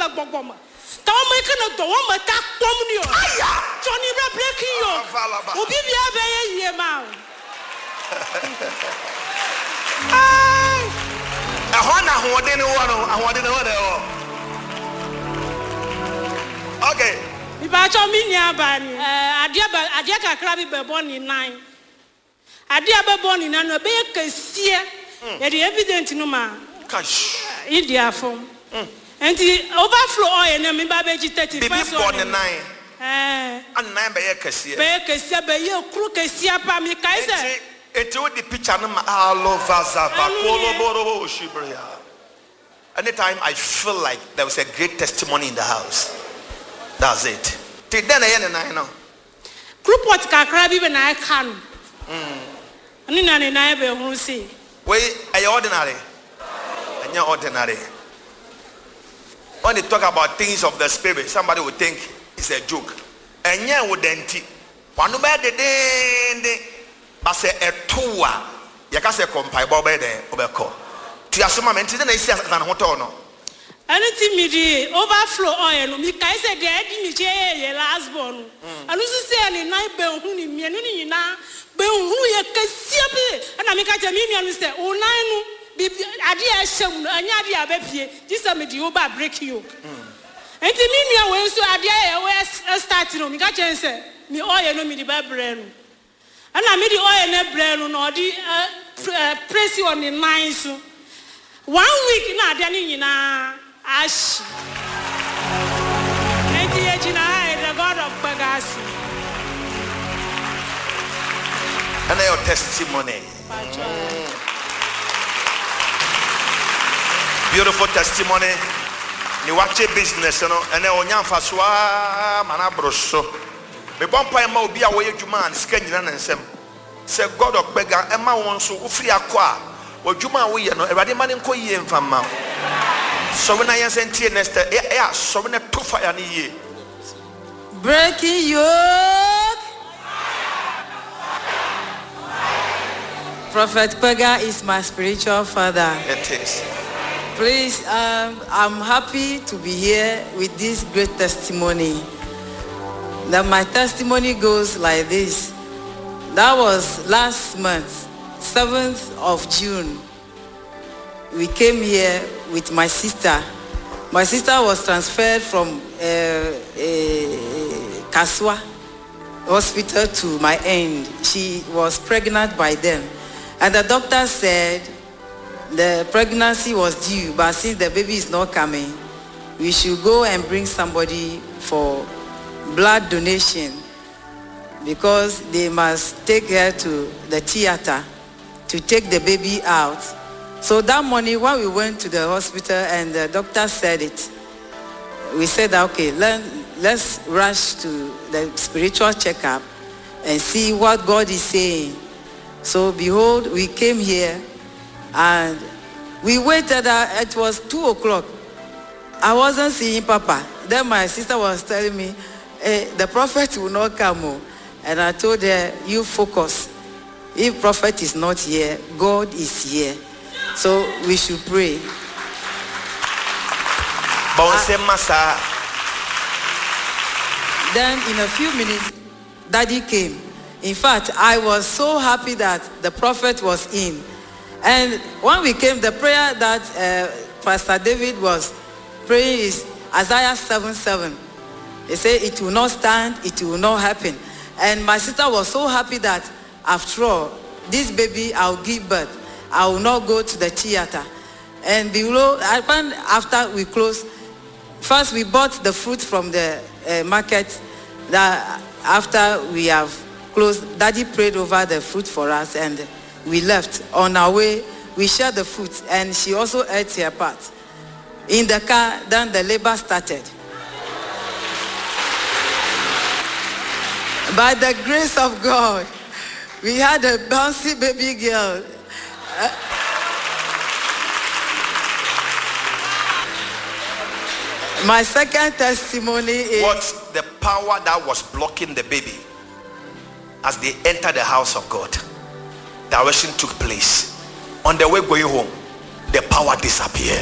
la bogoma. Don't make a door, but that woman, Johnny breaking you. Will be a year mouth. Okay. If I told me nearby, I dear crabby born in 9. I dear born in an obey see the evidence no man. Cash. India form. And the overflow oil and baby 31st born in 9. And 9 by a cassia. Becassia by your crook, Siapa, me Kaiser. It would the picture all over Polo Shibria. Anytime I feel like there was a great testimony in the house, that's it. Till then, I know. Group what Kakrabi when I can. And in an neighbor who see. Wait, are you ordinary? And you're ordinary. When they talk about things of the spirit, somebody would think it's a joke. And yeah, would then one bad the day, but say a tour. You can say compile Bobby there, Obeko. To your summer, and today, I say, than Hotono. Anything me overflow oil, me Kaiser dead in the jail, last born. And who's saying, I bell who me, and now, but who you can see, and I make a million and say, oh, nine, idea, some, and yadia, baby, this is the Oba break you. And the meaning when so idea, where starting, me got chance, me oil, no me the brand. And I made the oil and brand, or the press you on the minds. 1 week na dani na ash. 98 the God of Bagasi. And your testimony. Beautiful testimony. You watch a business, you know, and then on your faswa manabroso. The bumpire may be away to man, Scandian and Sem. Say God of Bega, Emma wants to free a qua. Well, Juma, we know everybody man in Koyi and Fama. So when I sent here next, so when I put fire in ye. Breaking yoke. Prophet Pega is my spiritual father. It is. Please, I'm happy to be here with this great testimony. That my testimony goes like this. That was last month. 7th of June, we came here with my sister. My sister was transferred from Kaswa Hospital to my end. She was pregnant by then. And the doctor said the pregnancy was due, but since the baby is not coming, we should go and bring somebody for blood donation because they must take her to the theater to take the baby out. So that morning when we went to the hospital and the doctor said it, we said, okay, let's rush to the spiritual checkup and see what God is saying. So behold, we came here and we waited. It was 2 o'clock. I wasn't seeing Papa. Then my sister was telling me, the prophet will not come. And I told her, you focus. If prophet is not here, God is here. So we should pray. Then in a few minutes, Daddy came. In fact, I was so happy that the prophet was in. And when we came, the prayer that Pastor David was praying is Isaiah 7:7. He said, it will not stand, it will not happen. And my sister was so happy that after all, this baby, I'll give birth. I will not go to the theater. And below, after we closed, first we bought the fruit from the market. That after we have closed, Daddy prayed over the fruit for us and we left. On our way, we shared the fruit and she also ate her part. In the car, then the labor started. By the grace of God, we had a bouncy baby girl. My second testimony is... What's the power that was blocking the baby? As they entered the house of God, direction took place. On the way going home, the power disappeared.